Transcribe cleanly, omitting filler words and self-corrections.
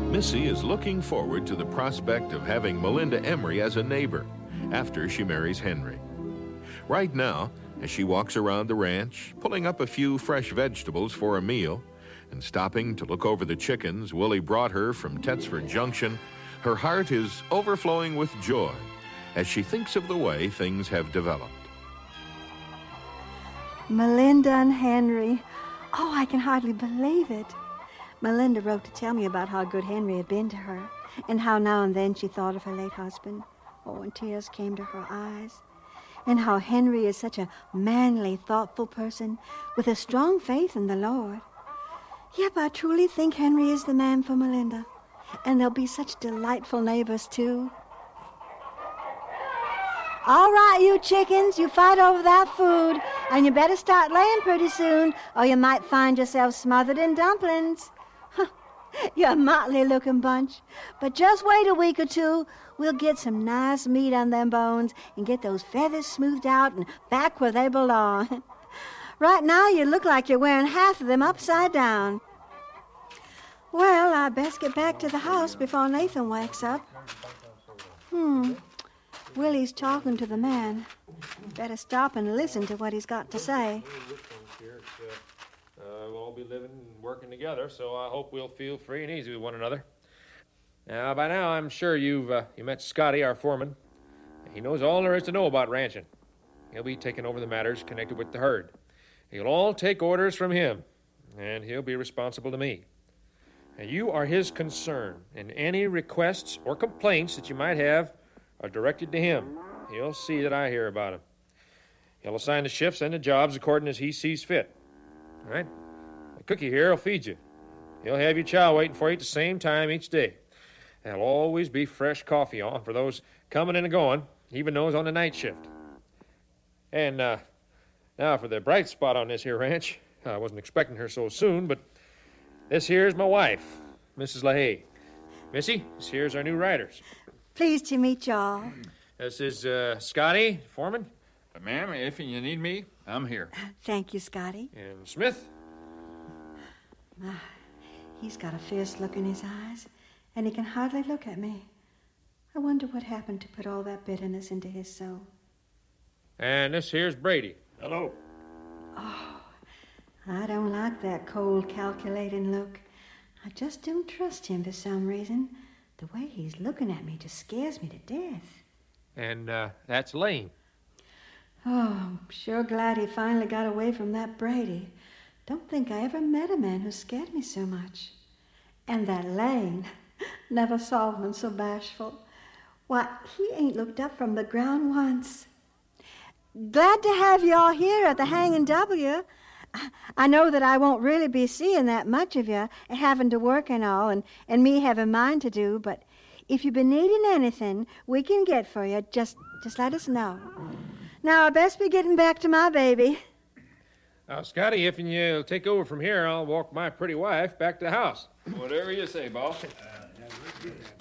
Missy is looking forward to the prospect of having Melinda Emery as a neighbor after she marries Henry. Right now, as she walks around the ranch, pulling up a few fresh vegetables for a meal and stopping to look over the chickens Willie brought her from Tetsford Junction, her heart is overflowing with joy as she thinks of the way things have developed. Melinda and Henry. Oh, I can hardly believe it. Melinda wrote to tell me about how good Henry had been to her and how now and then she thought of her late husband. Oh, and tears came to her eyes. And how Henry is such a manly, thoughtful person with a strong faith in the Lord. Yep, I truly think Henry is the man for Melinda. And they'll be such delightful neighbors, too. All right, you chickens, you fight over that food, and you better start laying pretty soon, or you might find yourself smothered in dumplings. You're a motley-looking bunch, but just wait a week or two. We'll get some nice meat on them bones and get those feathers smoothed out and back where they belong. Right now, you look like you're wearing half of them upside down. Well, I best get back to the house before Nathan wakes up. Willie's talking to the man. Better stop and listen to what he's got to say. We'll all be living and working together, so I hope we'll feel free and easy with one another. Now, by now, I'm sure you met Scotty, our foreman. He knows all there is to know about ranching. He'll be taking over the matters connected with the herd. You'll all take orders from him, and he'll be responsible to me. Now, you are his concern, and any requests or complaints that you might have are directed to him. He'll see that I hear about them. He'll assign the shifts and the jobs according as he sees fit. All right? The cookie here will feed you. He'll have your chow waiting for you at the same time each day. There'll always be fresh coffee on for those coming and going, even those on the night shift. And now for the bright spot on this here ranch. I wasn't expecting her so soon, but this here's my wife, Mrs. LaHaye. Missy, this here's our new riders. Pleased to meet y'all. This is Scotty, foreman. Ma'am, if you need me, I'm here. Thank you, Scotty. And Smith. He's got a fierce look in his eyes, and he can hardly look at me. I wonder what happened to put all that bitterness into his soul. And this here's Brady. Hello. Oh, I don't like that cold, calculating look. I just don't trust him for some reason. The way he's looking at me just scares me to death. And that's Lane. Oh, I'm sure glad he finally got away from that Brady. Don't think I ever met a man who scared me so much. And that Lane, never saw one so bashful. Why, he ain't looked up from the ground once. Glad to have you all here at the Hanging W. I know that I won't really be seeing that much of you, having to work and all, and me having mine to do, but if you've been needing anything we can get for you, just let us know. Now, I best be getting back to my baby. Scotty, if you'll take over from here, I'll walk my pretty wife back to the house. Whatever you say, boss.